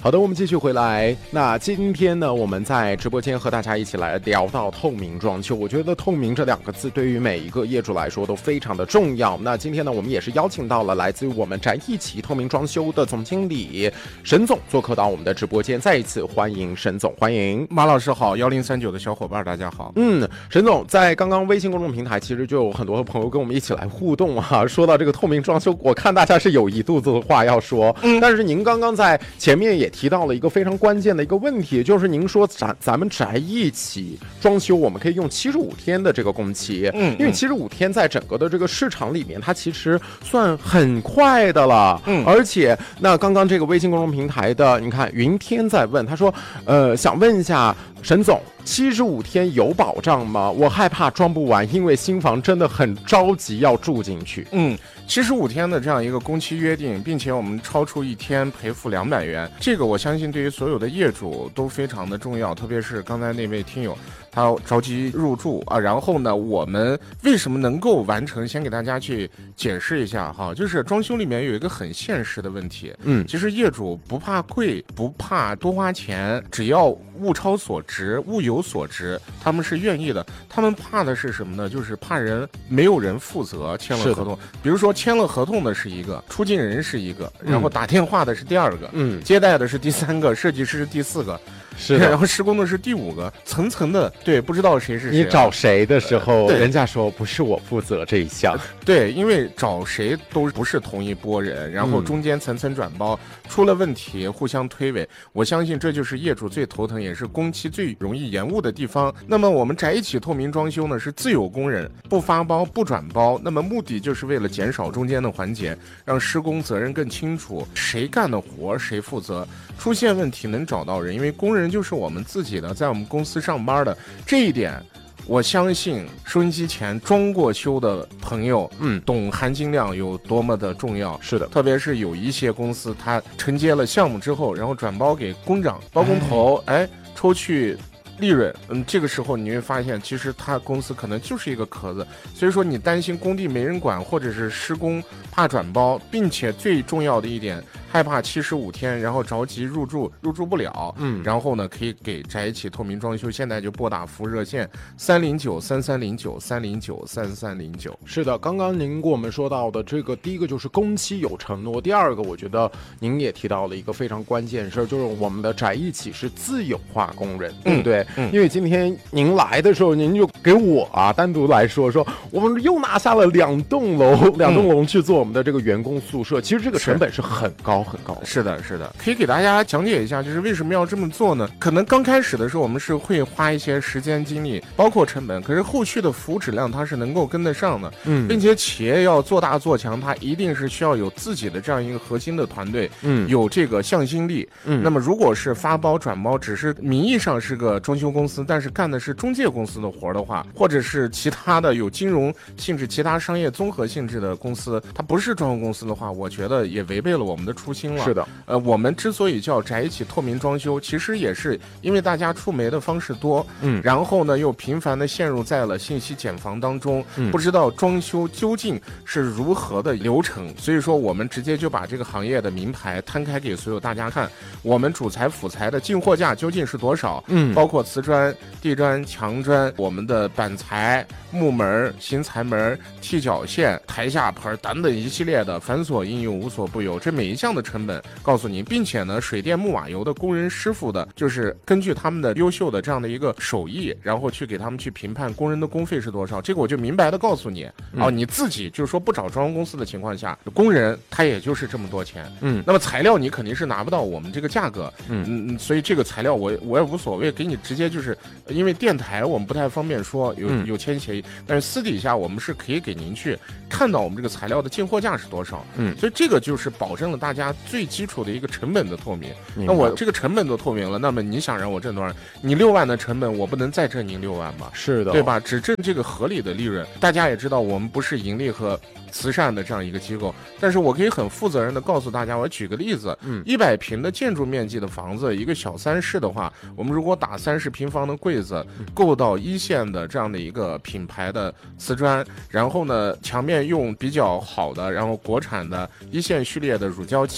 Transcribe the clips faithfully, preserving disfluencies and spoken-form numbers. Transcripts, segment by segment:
好的，我们继续回来。那今天呢，我们在直播间和大家一起来聊到透明装修。我觉得透明这两个字对于每一个业主来说都非常的重要。那今天呢，我们也是邀请到了来自于我们宅一起透明装修的总经理沈总做客到我们的直播间，再一次欢迎沈总，欢迎马老师好，一零三九的小伙伴大家好。 嗯，沈总在刚刚微信公众平台其实就有很多朋友跟我们一起来互动啊，说到这个透明装修，我看大家是有一肚子的话要说，嗯，但是您刚刚在前面也提到了一个非常关键的一个问题，就是您说咱咱们宅一起装修，我们可以用七十五天的这个工期，嗯，因为七十五天在整个的这个市场里面，它其实算很快的了，嗯，而且那刚刚这个微信公众平台的，你看云天在问，他说，呃，想问一下沈总，七十五天有保障吗？我害怕装不完，因为新房真的很着急要住进去。 嗯，七十五天的这样一个工期约定，并且我们超出一天赔付两百元，这个我相信对于所有的业主都非常的重要，特别是刚才那位听友。他着急入住啊，然后呢，我们为什么能够完成？先给大家去解释一下哈，就是装修里面有一个很现实的问题，嗯，其实业主不怕贵，不怕多花钱，只要物超所值，物有所值，他们是愿意的。他们怕的是什么呢？就是怕人没有人负责签了合同，比如说签了合同的是一个，出境人是一个，然后打电话的是第二个，嗯，接待的是第三个，设计师是第四个。 是， 然后施工的是第五个，层层的，对，不知道谁是谁、啊。 你找谁的时候，呃、人家说不是我负责这一项。 对，因为找谁都不是同一拨人，然后中间层层转包，嗯、出了问题互相推诿。我相信这就是业主最头疼，也是工期最容易延误的地方。那么我们宅一起透明装修呢，是自有工人，不发包不转包，那么目的就是为了减少中间的环节，让施工责任更清楚，谁干的活谁负责。出现问题能找到人，因为工人就是我们自己的，在我们公司上班的，这一点我相信收音机前装过修的朋友，嗯，懂含金量有多么的重要。 是的， 特别是有一些公司，他承接了项目之后，然后转包给工长、包工头，哎，哎抽去利润，嗯，这个时候你会发现，其实他公司可能就是一个壳子。所以说，你担心工地没人管，或者是施工怕转包，并且最重要的一点，害怕七十五天，然后着急入住，入住不了，嗯，然后呢，可以给宅一起透明装修，现在就拨打服务热线三零九三三零九三零九三三零九。 是的，刚刚您跟我们说到的这个，第一个就是工期有承诺，第二个我觉得您也提到了一个非常关键的事，就是我们的宅一起是自有化工人，对不对？嗯，因为今天您来的时候，您就给我啊单独来说说，我们又拿下了两栋楼，两栋楼去做我们的这个员工宿舍，其实这个成本是很高很高的。 是的，是的，可以给大家讲解一下，就是为什么要这么做呢？可能刚开始的时候，我们是会花一些时间精力，包括成本，可是后续的服务质量它是能够跟得上的，嗯，并且企业要做大做强，它一定是需要有自己的这样一个核心的团队，嗯，有这个向心力，嗯，那么如果是发包转包，只是名义上是个装修公司，但是干的是中介公司的活的话，或者是其他的有金融性质、其他商业综合性质的公司，它不是装修公司的话，我觉得也违背了我们的初心了。 是的， 呃，我们之所以叫宅一起透明装修，其实也是因为大家触媒的方式多，嗯，然后呢又频繁的陷入在了信息茧房当中，嗯，不知道装修究竟是如何的流程，所以说我们直接就把这个行业的名牌摊开给所有大家看，我们主材辅材的进货价究竟是多少，嗯，包括瓷砖、地砖、墙砖，我们的板材、木门、新材门、踢脚线、台下盆等等一系列的繁琐应用无所不有，这每一项的成本告诉您，并且呢，水电木瓦油的工人师傅的，就是根据他们的优秀的这样的一个手艺，然后去给他们去评判工人的工费是多少，这个我就明白的告诉你，嗯、哦，你自己就是说不找装修公司的情况下，工人他也就是这么多钱，嗯，那么材料你肯定是拿不到我们这个价格，嗯嗯，所以这个材料我我也无所谓，给你直接就是，因为电台我们不太方便说有有签协议，但是私底下我们是可以给您去看到我们这个材料的进货价是多少，嗯，所以这个就是保证了大家最基础的一个成本的透明。那我这个成本都透明了，那么你想让我挣多少？你六万的成本，我不能再挣您六万吧？ 是的， 对吧？只挣这个合理的利润。大家也知道，我们不是盈利和慈善的这样一个机构，但是我可以很负责任的告诉大家，我举个例子，嗯，一百平的建筑面积的房子，一个小三室的话，我们如果打三十平方的柜子，够到一线的这样的一个品牌的瓷砖，然后呢，墙面用比较好的，然后国产的一线序列的乳胶漆。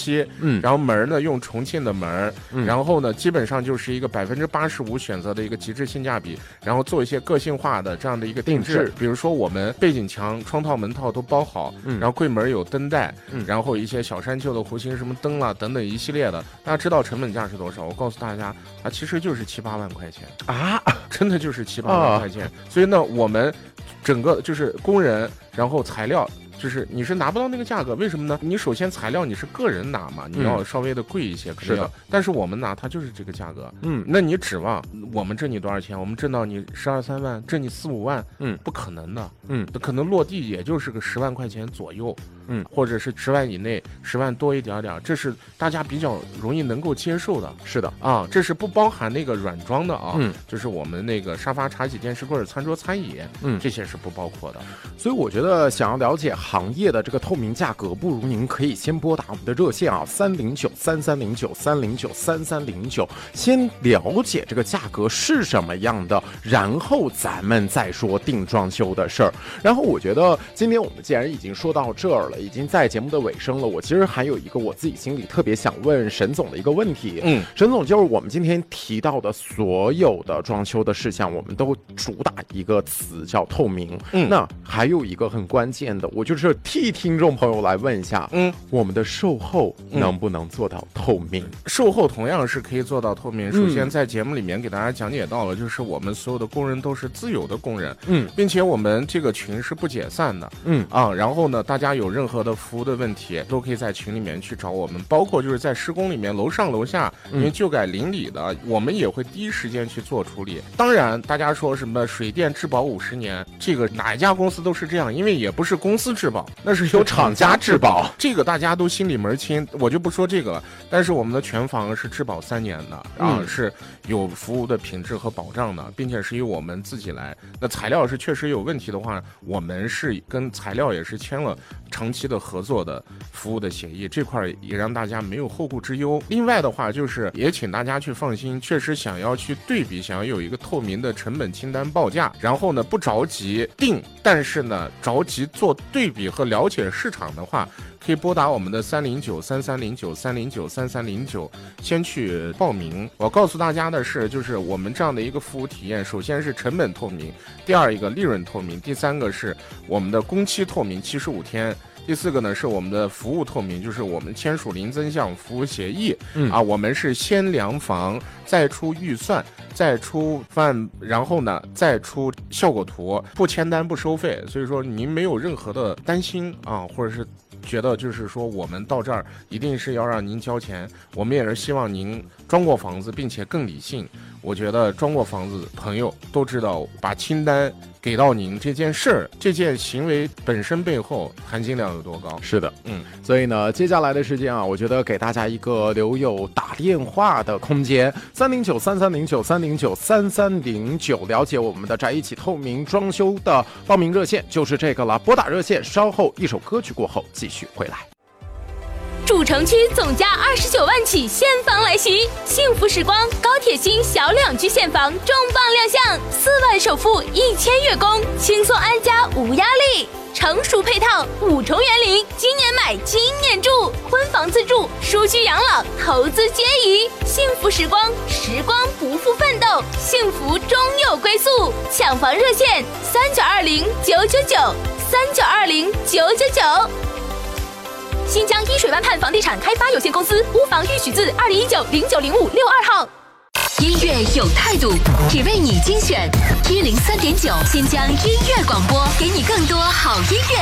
漆，嗯，然后门呢用重庆的门，嗯，然后呢基本上就是一个百分之八十五选择的一个极致性价比，然后做一些个性化的这样的一个定制，定制比如说我们背景墙、窗套、门套都包好，嗯，然后柜门有灯带，嗯，然后一些小山丘的弧形什么灯啦等等一系列的，大家知道成本价是多少？我告诉大家啊，其实就是七八万块钱啊，真的就是七八万块钱，啊，所以呢我们整个就是工人，然后材料。就是你是拿不到那个价格，为什么呢？你首先材料你是个人拿嘛，你要稍微的贵一些，嗯，是的。但是我们拿它就是这个价格，嗯，那你指望我们挣你多少钱？我们挣到你十二三万，挣你四五万，嗯，不可能的，嗯，可能落地也就是个十万块钱左右，嗯，或者是十万以内，十万多一点点，这是大家比较容易能够接受的。是的啊，这是不包含那个软装的啊，嗯，就是我们那个沙发、茶几、电视柜、餐桌、餐椅，嗯，这些是不包括的。所以我觉得想要了解行业的这个透明价格，不如您可以先拨打我们的热线啊，三零九三三零九三零九三三零九，先了解这个价格是什么样的，然后咱们再说定装修的事儿。然后我觉得今天我们既然已经说到这儿了，已经在节目的尾声了，我其实还有一个我自己心里特别想问沈总的一个问题。嗯，沈总，就是我们今天提到的所有的装修的事项，我们都主打一个词叫透明。嗯，那还有一个很关键的，我就是替听众朋友来问一下，嗯，我们的售后能不能做到透明？嗯，售后同样是可以做到透明。首先在节目里面给大家讲解到了，就是我们所有的工人都是自有的工人，嗯，并且我们这个群是不解散的，嗯啊，然后呢，大家有任何的服务的问题，都可以在群里面去找我们，包括就是在施工里面楼上楼下，因为旧改邻里的，我们也会第一时间去做处理。当然，大家说什么水电质保五十年，这个哪一家公司都是这样，因为也不是公司质保，那是由厂家质保，这个大家都心里门清，我就不说这个了。但是我们的全房是质保三年的啊，嗯，是有服务的品质和保障的，并且是由我们自己来。那材料是确实有问题的话，我们是跟材料也是签了长期的合作的服务的协议，这块也让大家没有后顾之忧。另外的话，就是也请大家去放心，确实想要去对比，想要有一个透明的成本清单报价，然后呢不着急定，但是呢着急做对比和了解市场的话，可以拨打我们的三零九三三零九三零九三三零九，先去报名。我告诉大家的是，就是我们这样的一个服务体验，首先是成本透明，第二一个利润透明，第三个是我们的工期透明七十五天。第四个呢是我们的服务透明，就是我们签署零增项服务协议，嗯啊，我们是先量房，再出预算，再出方案，然后呢再出效果图，不签单不收费，所以说您没有任何的担心啊，或者是觉得就是说我们到这儿一定是要让您交钱，我们也是希望您装过房子并且更理性。我觉得装过房子朋友都知道，把清单给到您这件事儿，这件行为本身背后含金量有多高。是的，嗯，所以呢接下来的时间啊，我觉得给大家一个留有打电话的空间，三零九三三零九三零九三三零九，了解我们的宅一起透明装修的报名热线就是这个了，拨打热线，稍后一首歌曲过后继续回来。 主城区总价二十九万起现房来袭，幸福时光高铁新小两居现房重磅亮相，四万首付一千月供，轻松安家无压力，成熟配套五重园林，今年买今年住，婚房自住，舒居养老，投资皆宜。幸福时光，时光不负奋斗，幸福终有归宿。抢房热线三九二零九九九三九二零九九九。新疆依水湾畔房地产开发有限公司，屋房预许字二零一九零九零五六二号。音乐有态度，只为你精选一零三点九新疆音乐广播，给你更多好音乐。